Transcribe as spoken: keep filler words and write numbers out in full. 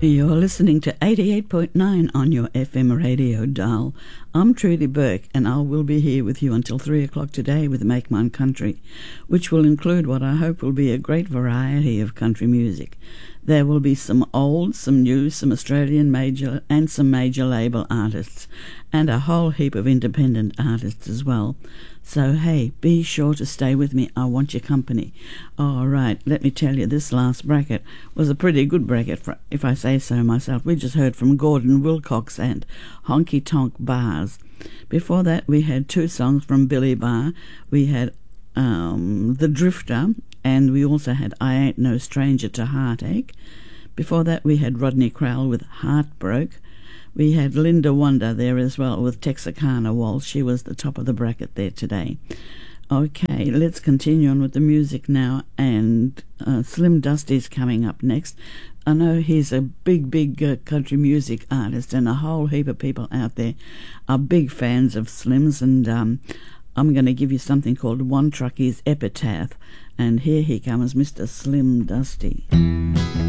You're listening to eighty-eight point nine on your F M radio dial. I'm Trudy Burke, and I will be here with you until three o'clock today with Make Mine Country, which will include what I hope will be a great variety of country music. There will be some old, some new, some Australian major and some major label artists, and a whole heap of independent artists as well. So, hey, be sure to stay with me. I want your company. All right, let me tell you, this last bracket was a pretty good bracket, for, if I say so myself. We just heard from Gordon Wilcox and Honky Tonk Bars. Before that, we had two songs from Billy Barr. We had um, The Drifter, and we also had I Ain't No Stranger to Heartache. Before that, we had Rodney Crowell with Heartbroke. We had Linda Wonder there as well with Texarkana Waltz. She was the top of the bracket there today. Okay, let's continue on with the music now, and uh, Slim Dusty's coming up next. I know he's a big, big uh, country music artist, and a whole heap of people out there are big fans of Slim's, and um, I'm going to give you something called One Truckie's Epitaph, and here he comes, Mister Slim Dusty.